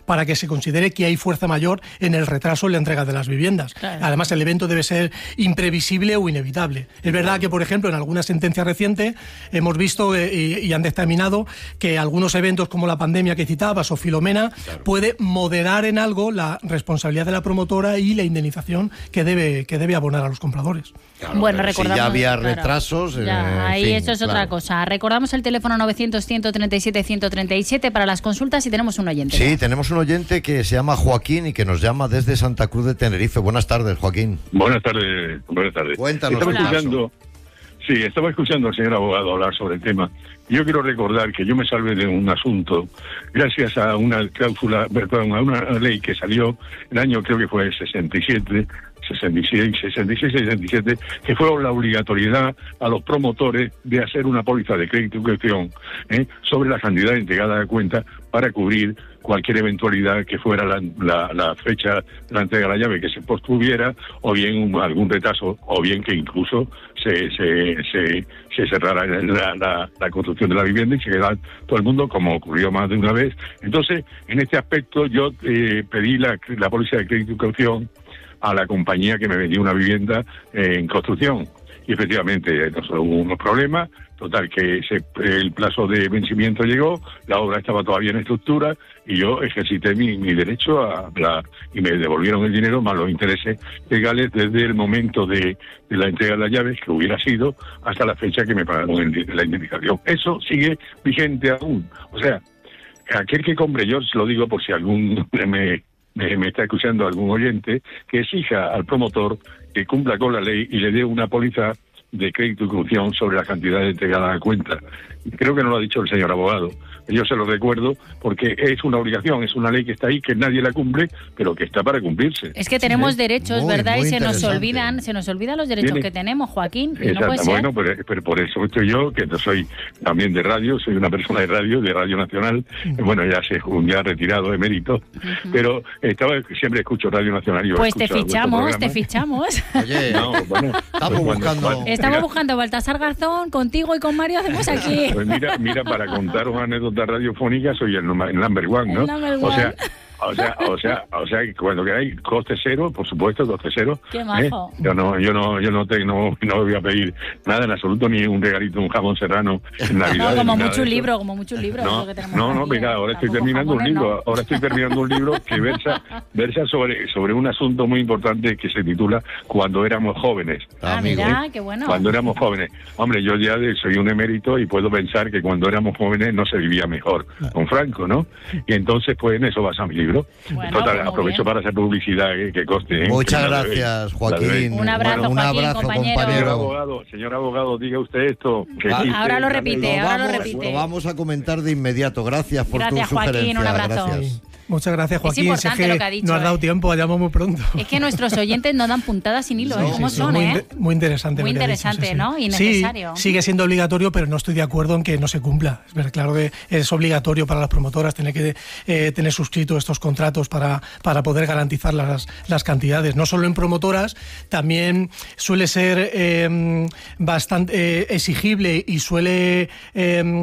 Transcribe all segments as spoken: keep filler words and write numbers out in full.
para que se considere que hay fuerza mayor en el retraso en la entrega de las viviendas. Claro. Además, el evento debe ser imprevisible o inevitable. Es verdad que, por ejemplo, en alguna sentencia reciente hemos visto eh, y, y han dictaminado que algunos eventos como la pandemia que citabas o Filomena claro. puede moderar en algo la responsabilidad de la promotora y la indemnización que debe, que debe abonar a los compradores. Claro, bueno, recordamos, si ya había claro, retrasos... Ya, eh, ahí fin, eso es claro. otra cosa. Recordamos el teléfono novecientos, ciento treinta y siete, ciento treinta y siete para las consultas y tenemos un oyente. Sí, tenemos un oyente que se llama Joaquín y que nos llama desde Santa Cruz de Tenerife. Buenas tardes, Joaquín. Buenas tardes, buenas tardes. Cuéntanos. Estaba escuchando, sí, estaba escuchando al señor abogado hablar sobre el tema. Yo quiero recordar que yo me salvé de un asunto gracias a una cláusula, perdón, a una ley que salió el año, creo que fue el sesenta y siete, sesenta y seis, sesenta y seis, sesenta y siete, que fue la obligatoriedad a los promotores de hacer una póliza de crédito y gestión ¿eh? sobre la cantidad entregada a cuenta para cubrir cualquier eventualidad que fuera la, la, la fecha de la entrega de la llave que se postuviera, o bien un, algún retraso, o bien que incluso se se se, se cerrara la, la, la construcción de la vivienda y se quedara todo el mundo, como ocurrió más de una vez. Entonces, en este aspecto yo eh, pedí la, la póliza de crédito y caución a la compañía que me vendió una vivienda eh, en construcción. Y efectivamente, entonces, hubo unos problemas, total que ese, el plazo de vencimiento llegó, la obra estaba todavía en estructura y yo ejercité mi, mi derecho a la, y me devolvieron el dinero más los intereses legales desde el momento de, de la entrega de las llaves, que hubiera sido, hasta la fecha que me pagaron el, la indemnización. Eso sigue vigente aún. O sea, aquel que compre, yo se lo digo por si algún me... Me, me está escuchando algún oyente, que exija al promotor que cumpla con la ley y le dé una póliza de crédito y caución sobre la cantidad entregada a cuenta. Creo que no lo ha dicho el señor abogado. Yo se lo recuerdo porque es una obligación, es una ley que está ahí, que nadie la cumple, pero que está para cumplirse. Es que tenemos ¿Sí? derechos, muy, ¿verdad? muy y se nos olvidan, se nos olvidan los derechos ¿Tiene? que tenemos, Joaquín. Y Exacto. no puede ser. Bueno, pero, pero por eso estoy yo, que no soy también de radio, soy una persona de radio, de Radio Nacional. Uh-huh. Bueno, ya sé, ya retirado de mérito, uh-huh. pero estaba siempre escucho Radio Nacional. Y pues te fichamos, te fichamos. Oye, no, bueno, estamos pues buscando... Cuando, estamos mira, buscando Baltasar Garzón, contigo y con Mario hacemos aquí. Pues mira, mira, para contar una anécdota radiofónica soy el, el number one, ¿no? El number one. O sea, o sea, o sea, o sea, que cuando queráis coste cero, por supuesto, coste cero. Qué majo. ¿eh? Yo no, yo no, yo no te, no, no voy a pedir nada en absoluto, ni un regalito, un jamón serrano en Navidad. No, como mucho un libro, como mucho un libro. No, es lo que tenemos no, no, aquí, mira, ¿eh? ahora estoy Tampoco terminando un jamones, libro, no. ahora estoy terminando un libro que versa, versa sobre, sobre un asunto muy importante que se titula Cuando éramos jóvenes. Ah, amigo. mira, qué bueno. Cuando éramos jóvenes. Hombre, yo ya soy un emérito y puedo pensar que cuando éramos jóvenes no se vivía mejor con Franco, ¿no? Y entonces, pues en eso basa mi libro. Bueno, Total, pues muy aprovecho bien. para hacer publicidad, eh, que coste. ¿eh? Muchas Que me la gracias, debéis, Joaquín. la debéis. Un abrazo, Bueno, un Joaquín, abrazo, compañero. Señor compañero. abogado, señor abogado, diga usted esto. Que Va- existe Ahora lo una repite, ley- ahora lo vamos, repite. lo vamos a comentar de inmediato. Gracias por Gracias, tu Joaquín, sugerencia. un abrazo. Gracias. Muchas gracias, Joaquín. importante Si es que lo que ha dicho, no has dado ¿eh? tiempo, vayamos muy pronto. Es que nuestros oyentes no dan puntadas sin hilo, No, ¿eh? ¿Cómo sí, sí, son, muy, eh? inte- muy interesante. Muy lo que ha dicho, interesante, sí, sí. ¿no? Y Sí, necesario. sigue siendo obligatorio, pero no estoy de acuerdo en que no se cumpla. Es ver, claro que es obligatorio para las promotoras tener que eh, tener suscrito estos contratos para, para poder garantizar las, las cantidades. No solo en promotoras, también suele ser eh, bastante eh, exigible y suele eh,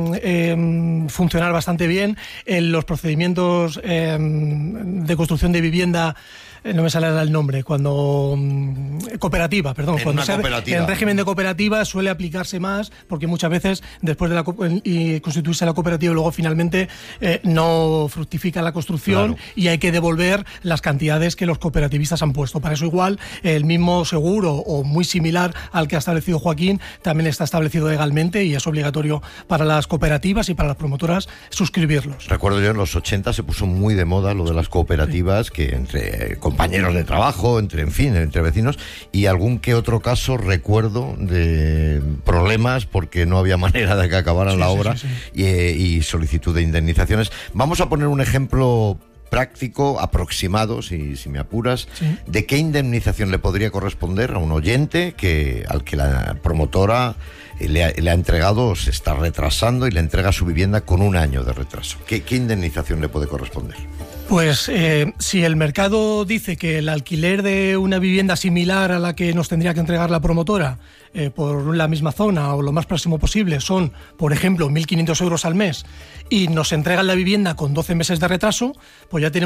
eh, funcionar bastante bien en los procedimientos eh, de construcción de vivienda. No me sale el nombre, cuando mm, cooperativa, perdón, En cuando una sea cooperativa. en régimen de cooperativa suele aplicarse más, porque muchas veces después de la co- y constituirse la cooperativa luego finalmente eh, no fructifica la construcción, Claro. y hay que devolver las cantidades que los cooperativistas han puesto. Para eso igual el mismo seguro o muy similar al que ha establecido Joaquín también está establecido legalmente y es obligatorio para las cooperativas y para las promotoras suscribirlos. Recuerdo yo en los ochenta se puso muy de moda lo de las cooperativas, que entre eh, compañeros de trabajo, entre en fin, entre vecinos, y algún que otro caso recuerdo de problemas porque no había manera de que acabaran Sí, la sí, obra sí, sí. Y, eh, y solicitud de indemnizaciones. Vamos a poner un ejemplo práctico, aproximado, si, si me apuras, Sí. de qué indemnización le podría corresponder a un oyente que al que la promotora eh, le ha, le ha entregado, se está retrasando y le entrega su vivienda con un año de retraso. ¿Qué, qué indemnización le puede corresponder? Pues eh, si el mercado dice que el alquiler de una vivienda similar a la que nos tendría que entregar la promotora eh, por la misma zona o lo más próximo posible son, por ejemplo, mil quinientos euros al mes y nos entregan la vivienda con doce meses de retraso, pues ya tenemos